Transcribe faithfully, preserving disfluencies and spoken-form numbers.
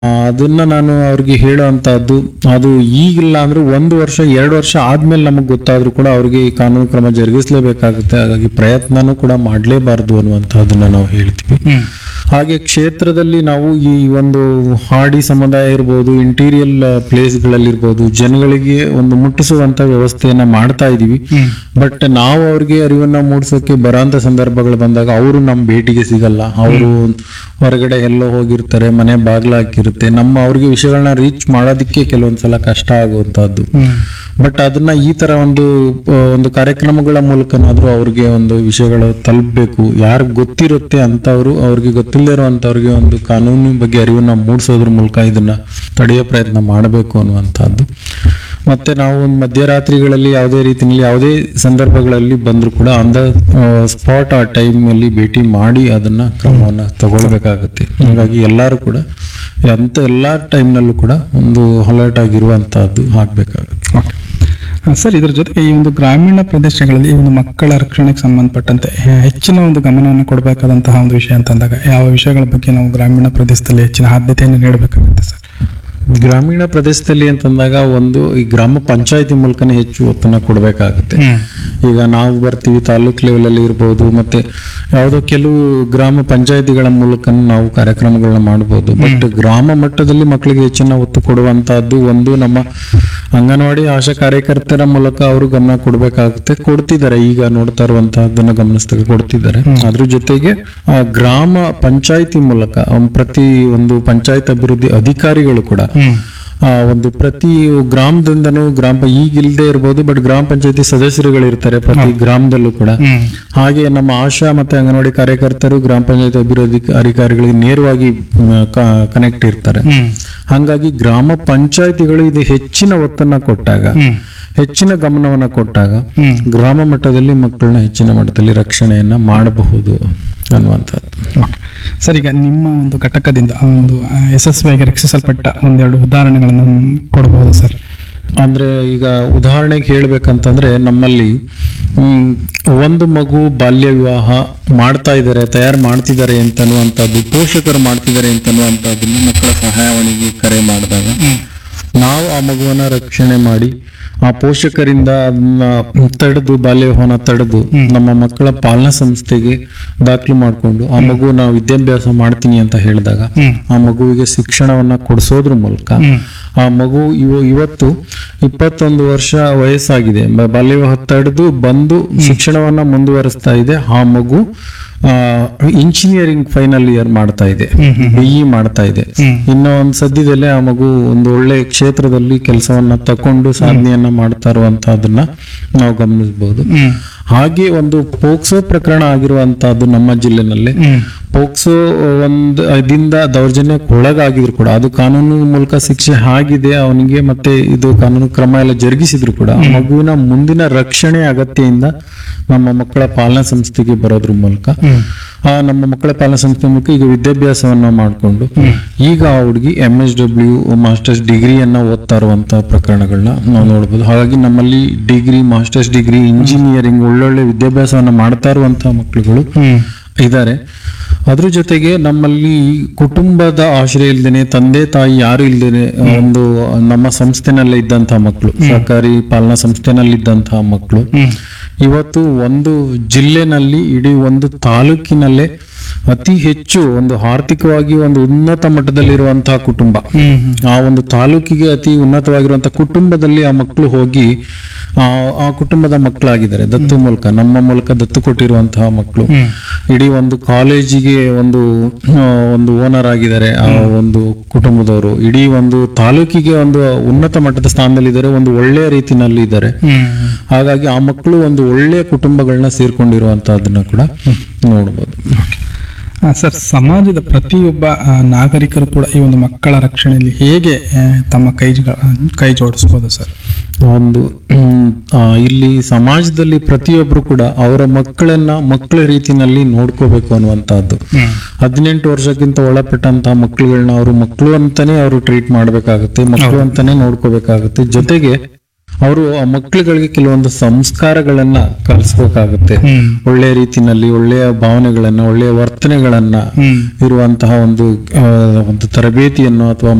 ಆ, ಅದನ್ನ ನಾನು ಅವ್ರಿಗೆ ಹೇಳುವಂತಹದ್ದು, ಅದು ಈಗಿಲ್ಲ ಅಂದ್ರೆ ಒಂದು ವರ್ಷ ಎರಡು ವರ್ಷ ಆದ್ಮೇಲೆ ನಮಗ್ ಗೊತ್ತಾದ್ರೂ ಕೂಡ ಅವ್ರಿಗೆ ಈ ಕಾನೂನು ಕ್ರಮ ಜರುಗಿಸಲೇಬೇಕಾಗುತ್ತೆ. ಹಾಗಾಗಿ ಪ್ರಯತ್ನನೂ ಕೂಡ ಮಾಡ್ಲೇಬಾರ್ದು ಅನ್ನುವಂತಹದನ್ನ ನಾವು ಹೇಳ್ತೀವಿ. ಹಾಗೆ ಕ್ಷೇತ್ರದಲ್ಲಿ ನಾವು ಈ ಒಂದು ಹಾಡಿ ಸಮುದಾಯ ಇರ್ಬೋದು, ಇಂಟೀರಿಯಲ್ ಪ್ಲೇಸ್ಗಳಲ್ಲಿರ್ಬೋದು, ಜನಗಳಿಗೆ ಒಂದು ಮುಟ್ಟಿಸುವಂತ ವ್ಯವಸ್ಥೆಯನ್ನ ಮಾಡ್ತಾ ಇದೀವಿ. ಬಟ್ ನಾವು ಅವ್ರಿಗೆ ಅರಿವನ್ನ ಮೂಡಿಸೋಕೆ ಬರೋಂತ ಸಂದರ್ಭಗಳು ಬಂದಾಗ ಅವರು ನಮ್ ಭೇಟಿಗೆ ಸಿಗಲ್ಲ. ಅವರು ಹೊರಗಡೆ ಎಲ್ಲೋ ಹೋಗಿರ್ತಾರೆ, ಮನೆ ಬಾಗ್ಲ ಹಾಕಿರುತ್ತೆ. ನಮ್ಮ ಅವ್ರಿಗೆ ವಿಷಯಗಳನ್ನ ರೀಚ್ ಮಾಡೋದಕ್ಕೆ ಕೆಲವೊಂದ್ಸಲ ಕಷ್ಟ ಆಗುವಂತಹದ್ದು. ಬಟ್ ಅದನ್ನ ಈ ತರ ಒಂದು ಆ, ಒಂದು ಕಾರ್ಯಕ್ರಮಗಳ ಮೂಲಕನಾದ್ರೂ ಅವ್ರಿಗೆ ಒಂದು ವಿಷಯಗಳು ತಲುಪಬೇಕು. ಯಾರು ಗೊತ್ತಿರುತ್ತೆ ಅಂತವ್ರು, ಅವ್ರಿಗೆ ಗೊತ್ತಿಲ್ಲದೆ ಇರುವಂತವ್ರಿಗೆ ಒಂದು ಕಾನೂನು ಬಗ್ಗೆ ಅರಿವನ್ನ ಮೂಡಿಸೋದ್ರ ಮೂಲಕ ಇದನ್ನ ತಡೆಯೋ ಪ್ರಯತ್ನ ಮಾಡಬೇಕು ಅನ್ನುವಂಥದ್ದು. ಮತ್ತೆ ನಾವು ಒಂದು ಮಧ್ಯರಾತ್ರಿಗಳಲ್ಲಿ ಯಾವುದೇ ರೀತಿಯಲ್ಲಿ ಯಾವುದೇ ಸಂದರ್ಭಗಳಲ್ಲಿ ಬಂದ್ರು ಕೂಡ ಆನ್ ದ ಸ್ಪಾಟ್ ಆ ಟೈಮ್ ಅಲ್ಲಿ ಭೇಟಿ ಮಾಡಿ ಅದನ್ನ ಕ್ರಮವನ್ನ ತಗೊಳ್ಬೇಕಾಗತ್ತೆ. ಹಾಗಾಗಿ ಎಲ್ಲರೂ ಕೂಡ ಅಂತ ಎಲ್ಲಾ ಟೈಮ್ನಲ್ಲೂ ಕೂಡ ಒಂದು ಅಲರ್ಟ್ ಆಗಿರುವಂತಹದ್ದು ಆಗ್ಬೇಕಾಗುತ್ತೆ. ಆ, ಸರ್, ಇದ್ರ ಜೊತೆಗೆ ಈ ಒಂದು ಗ್ರಾಮೀಣ ಪ್ರದೇಶಗಳಲ್ಲಿ ಈ ಒಂದು ಮಕ್ಕಳ ರಕ್ಷಣೆಗೆ ಸಂಬಂಧಪಟ್ಟಂತೆ ಹೆ- ಹೆಚ್ಚಿನ ಒಂದು ಗಮನವನ್ನು ಕೊಡಬೇಕಾದಂತಹ ಒಂದು ವಿಷಯ ಅಂತಂದಾಗ ಯಾವ ವಿಷಯಗಳ ಬಗ್ಗೆ ನಾವು ಗ್ರಾಮೀಣ ಪ್ರದೇಶದಲ್ಲಿ ಹೆಚ್ಚಿನ ಆದ್ಯತೆಯನ್ನು ನೀಡಬೇಕಾಗುತ್ತೆ ಸರ್? ಗ್ರಾಮೀಣ ಪ್ರದೇಶದಲ್ಲಿ ಅಂತಂದಾಗ ಒಂದು ಈ ಗ್ರಾಮ ಪಂಚಾಯತಿ ಮೂಲಕನೇ ಹೆಚ್ಚು ಒತ್ತನ್ನ ಕೊಡಬೇಕಾಗುತ್ತೆ. ಈಗ ನಾವು ಬರ್ತೀವಿ ತಾಲೂಕ್ ಲೆವೆಲ್ ಅಲ್ಲಿ ಇರ್ಬೋದು, ಮತ್ತೆ ಯಾವುದೋ ಕೆಲವು ಗ್ರಾಮ ಪಂಚಾಯತಿಗಳ ಮೂಲಕ ನಾವು ಕಾರ್ಯಕ್ರಮಗಳನ್ನ ಮಾಡಬಹುದು. ಬಟ್ ಗ್ರಾಮ ಮಟ್ಟದಲ್ಲಿ ಮಕ್ಕಳಿಗೆ ಹೆಚ್ಚಿನ ಒತ್ತು ಕೊಡುವಂತಹದ್ದು ಒಂದು ನಮ್ಮ ಅಂಗನವಾಡಿ ಆಶಾ ಕಾರ್ಯಕರ್ತರ ಮೂಲಕ ಅವರು ಗಮನ ಕೊಡಬೇಕಾಗುತ್ತೆ. ಕೊಡ್ತಿದ್ದಾರೆ, ಈಗ ನೋಡ್ತಾ ಇರುವಂತಹದ್ದನ್ನ ಗಮನಿಸಿದಾಗ ಕೊಡ್ತಿದ್ದಾರೆ. ಅದ್ರ ಜೊತೆಗೆ ಆ ಗ್ರಾಮ ಪಂಚಾಯತಿ ಮೂಲಕ ಅಮ್, ಪ್ರತಿ ಒಂದು ಪಂಚಾಯತ್ ಅಭಿವೃದ್ಧಿ ಅಧಿಕಾರಿಗಳು ಕೂಡ ಆ ಒಂದು ಪ್ರತಿ ಗ್ರಾಮದಿಂದನೂ ಗ್ರಾಮ ಈಗ ಇಲ್ಲದೆ ಇರ್ಬೋದು, ಬಟ್ ಗ್ರಾಮ ಪಂಚಾಯತಿ ಸದಸ್ಯರುಗಳಿರ್ತಾರೆ ಪ್ರತಿ ಗ್ರಾಮದಲ್ಲೂ ಕೂಡ. ಹಾಗೆ ನಮ್ಮ ಆಶಾ ಮತ್ತೆ ಅಂಗನವಾಡಿ ಕಾರ್ಯಕರ್ತರು ಗ್ರಾಮ ಪಂಚಾಯತ್ ಅಭಿವೃದ್ಧಿ ಅಧಿಕಾರಿಗಳಿಗೆ ನೇರವಾಗಿ ಕನೆಕ್ಟ್ ಇರ್ತಾರೆ. ಹಾಗಾಗಿ ಗ್ರಾಮ ಪಂಚಾಯತಿಗಳು ಇದು ಹೆಚ್ಚಿನ ಒತ್ತನ್ನ ಕೊಟ್ಟಾಗ, ಹೆಚ್ಚಿನ ಗಮನವನ್ನ ಕೊಟ್ಟಾಗ ಗ್ರಾಮ ಮಟ್ಟದಲ್ಲಿ ಮಕ್ಕಳನ್ನ ಹೆಚ್ಚಿನ ಮಟ್ಟದಲ್ಲಿ ರಕ್ಷಣೆಯನ್ನ ಮಾಡಬಹುದು ಅನ್ನುವಂಥದ್ದು. ಸರ್, ಈಗ ನಿಮ್ಮ ಒಂದು ಘಟಕದಿಂದ ಆ ಒಂದು ಆ, ಯಶಸ್ವಿಯಾಗಿ ರಕ್ಷಿಸಲ್ಪಟ್ಟ ಒಂದೆರಡು ಉದಾಹರಣೆಗಳನ್ನು ಕೊಡಬಹುದು ಸರ್? ಅಂದ್ರೆ ಈಗ ಉದಾಹರಣೆಗೆ ಹೇಳ್ಬೇಕಂತಂದ್ರೆ ನಮ್ಮಲ್ಲಿ ಹ್ಮ್ ಒಂದು ಮಗು ಬಾಲ್ಯ ವಿವಾಹ ಮಾಡ್ತಾ ಇದ್ದಾರೆ, ತಯಾರು ಮಾಡ್ತಿದ್ದಾರೆ ಅಂತನ್ನುವಂಥದ್ದು, ಪೋಷಕರು ಮಾಡ್ತಿದ್ದಾರೆ ಅಂತನ್ನುವಂಥದ್ದನ್ನ ಮಕ್ಕಳ ಸಹಾಯವಾಣಿಗೆ ಕರೆ ಮಾಡಿದಾಗ ನಾವು ಆ ಮಗುವನ್ನ ರಕ್ಷಣೆ ಮಾಡಿ ಆ ಪೋಷಕರಿಂದ ಅದನ್ನ ತಡೆದು ಬಾಲ್ಯ ವಿವಾಹನ ತಡೆದು ನಮ್ಮ ಮಕ್ಕಳ ಪಾಲನಾ ಸಂಸ್ಥೆಗೆ ದಾಖಲು ಮಾಡಿಕೊಂಡು ಆ ಮಗು ನಾವು ವಿದ್ಯಾಭ್ಯಾಸ ಮಾಡ್ತೀನಿ ಅಂತ ಹೇಳಿದಾಗ ಆ ಮಗುವಿಗೆ ಶಿಕ್ಷಣವನ್ನ ಕೊಡಿಸೋದ್ರ ಮೂಲಕ ಆ ಮಗು ಇವ ಇವತ್ತು ಇಪ್ಪತ್ತೊಂದು ವರ್ಷ ವಯಸ್ಸಾಗಿದೆ, ಬ- ಬಾಲ್ಯ ವಿವಾಹ ತಡೆದು ಬಂದು ಶಿಕ್ಷಣವನ್ನ ಮುಂದುವರಿಸ್ತಾ ಇದೆ. ಆ ಮಗು ಇಂಜಿನಿಯರಿಂಗ್ ಫೈನಲ್ ಇಯರ್ ಮಾಡ್ತಾ ಇದೆ, ಬಿಇ ಮಾಡ್ತಾ ಇದೆ. ಇನ್ನು ಒಂದು ಸದ್ಯದಲ್ಲೇ ಆ ಮಗು ಒಂದು ಒಳ್ಳೆ ಕ್ಷೇತ್ರದಲ್ಲಿ ಕೆಲಸವನ್ನ ತಕೊಂಡು ಸಾಧನೆಯನ್ನ ಮಾಡ್ತಾ ಇರುವಂತಹದನ್ನ ನಾವು ಗಮನಿಸಬಹುದು. ಹಾಗೆ ಒಂದು ಪೋಕ್ಸೋ ಪ್ರಕರಣ ಆಗಿರುವಂತಹದ್ದು ನಮ್ಮ ಜಿಲ್ಲೆನಲ್ಲಿ. ಪೋಕ್ಸೋ ಒಂದು ಇದರಿಂದ ದೌರ್ಜನ್ಯಕ್ಕೆ ಒಳಗಾಗಿದ್ರು ಕೂಡ ಅದು ಕಾನೂನು ಮೂಲಕ ಶಿಕ್ಷೆ ಆಗಿದೆ ಅವನಿಗೆ, ಮತ್ತೆ ಇದು ಕಾನೂನು ಕ್ರಮ ಎಲ್ಲ ಜರುಗಿಸಿದ್ರು ಕೂಡ ಆ ಮಗುವಿನ ಮುಂದಿನ ರಕ್ಷಣೆ ಅಗತ್ಯದಿಂದ ನಮ್ಮ ಮಕ್ಕಳ ಪಾಲನಾ ಸಂಸ್ಥೆಗೆ ಬರೋದ್ರ ಮೂಲಕ ಆ ನಮ್ಮ ಮಕ್ಕಳ ಪಾಲನಾ ಸಂಸ್ಥೆ ಮೂಲಕ ಈಗ ವಿದ್ಯಾಭ್ಯಾಸವನ್ನ ಮಾಡಿಕೊಂಡು ಈಗ ಆ ಹುಡುಗಿ ಎಂ ಎಸ್ ಡಬ್ಲ್ಯೂ ಮಾಸ್ಟರ್ಸ್ ಡಿಗ್ರಿಯನ್ನ ಓದ್ತಾ ಇರುವಂತಹ ಪ್ರಕರಣಗಳನ್ನ ನಾವು ನೋಡ್ಬೋದು. ಹಾಗಾಗಿ ನಮ್ಮಲ್ಲಿ ಡಿಗ್ರಿ, ಮಾಸ್ಟರ್ಸ್ ಡಿಗ್ರಿ, ಇಂಜಿನಿಯರಿಂಗ್ ಒಳ್ಳೊಳ್ಳೆ ವಿದ್ಯಾಭ್ಯಾಸವನ್ನ ಮಾಡ್ತಾ ಇರುವಂತಹ ಮಕ್ಕಳುಗಳು ಇದ್ದಾರೆ. ಅದ್ರ ಜೊತೆಗೆ ನಮ್ಮಲ್ಲಿ ಕುಟುಂಬದ ಆಶ್ರಯ ಇಲ್ದೇನೆ, ತಂದೆ ತಾಯಿ ಯಾರು ಇಲ್ದೇನೆ ಒಂದು ನಮ್ಮ ಸಂಸ್ಥೆನಲ್ಲೇ ಇದ್ದಂತಹ ಮಕ್ಕಳು, ಸರ್ಕಾರಿ ಪಾಲನಾ ಸಂಸ್ಥೆನಲ್ಲಿ ಇದ್ದಂತಹ ಮಕ್ಕಳು ಇವತ್ತು ಒಂದು ಜಿಲ್ಲೆನಲ್ಲಿ, ಇಡೀ ಒಂದು ತಾಲೂಕಿನಲ್ಲೇ ಅತಿ ಹೆಚ್ಚು ಒಂದು ಆರ್ಥಿಕವಾಗಿ ಒಂದು ಉನ್ನತ ಮಟ್ಟದಲ್ಲಿರುವಂತಹ ಕುಟುಂಬ, ಆ ಒಂದು ತಾಲೂಕಿಗೆ ಅತಿ ಉನ್ನತವಾಗಿರುವಂತಹ ಕುಟುಂಬದಲ್ಲಿ ಆ ಮಕ್ಕಳು ಹೋಗಿ ಆ ಆ ಕುಟುಂಬದ ಮಕ್ಕಳಾಗಿದ್ದಾರೆ ದತ್ತು ಮೂಲಕ, ನಮ್ಮ ಮೂಲಕ ದತ್ತು ಕೊಟ್ಟಿರುವಂತಹ ಮಕ್ಕಳು. ಇಡೀ ಒಂದು ಕಾಲೇಜಿಗೆ ಒಂದು ಆ, ಒಂದು ಓನರ್ ಆಗಿದ್ದಾರೆ ಆ ಒಂದು ಕುಟುಂಬದವರು. ಇಡೀ ಒಂದು ತಾಲೂಕಿಗೆ ಒಂದು ಉನ್ನತ ಮಟ್ಟದ ಸ್ಥಾನದಲ್ಲಿದ್ದಾರೆ, ಒಂದು ಒಳ್ಳೆಯ ರೀತಿನಲ್ಲಿ ಇದ್ದಾರೆ. ಹಾಗಾಗಿ ಆ ಮಕ್ಕಳು ಒಂದು ಒಳ್ಳೆಯ ಕುಟುಂಬಗಳನ್ನ ಸೇರ್ಕೊಂಡಿರುವಂತಹದನ್ನ ಕೂಡ ನೋಡ್ಬೋದು. ಆ, ಸರ್, ಸಮಾಜದ ಪ್ರತಿಯೊಬ್ಬ ಆ, ನಾಗರಿಕರು ಕೂಡ ಈ ಒಂದು ಮಕ್ಕಳ ರಕ್ಷಣೆಯಲ್ಲಿ ಹೇಗೆ ಆ, ತಮ್ಮ ಕೈ ಜ- ಕೈ ಜೋಡಿಸಬಹುದು ಸರ್? ಒಂದು ಹ್ಮ್, ಆ, ಇಲ್ಲಿ ಸಮಾಜದಲ್ಲಿ ಪ್ರತಿಯೊಬ್ರು ಕೂಡ ಅವರ ಮಕ್ಕಳನ್ನ ಮಕ್ಕಳ ರೀತಿನಲ್ಲಿ ನೋಡ್ಕೋಬೇಕು ಅನ್ನುವಂತಹದ್ದು. ಹದಿನೆಂಟು ವರ್ಷಕ್ಕಿಂತ ಒಳಪಟ್ಟಂತಹ ಮಕ್ಕಳುಗಳನ್ನ ಅವರು ಮಕ್ಕಳು ಅಂತಾನೆ ಅವರು ಟ್ರೀಟ್ ಮಾಡ್ಬೇಕಾಗುತ್ತೆ, ಮಕ್ಕಳು ಅಂತಾನೆ ನೋಡ್ಕೋಬೇಕಾಗುತ್ತೆ. ಜೊತೆಗೆ ಅವರು ಆ ಮಕ್ಕಳುಗಳಿಗೆ ಕೆಲವೊಂದು ಸಂಸ್ಕಾರಗಳನ್ನ ಕಲಿಸ್ಬೇಕಾಗುತ್ತೆ. ಒಳ್ಳೆಯ ರೀತಿನಲ್ಲಿ ಒಳ್ಳೆಯ ಭಾವನೆಗಳನ್ನ, ಒಳ್ಳೆಯ ವರ್ತನೆಗಳನ್ನ ಇರುವಂತಹ ಒಂದು ಆ, ಒಂದು ತರಬೇತಿಯನ್ನು ಅಥವಾ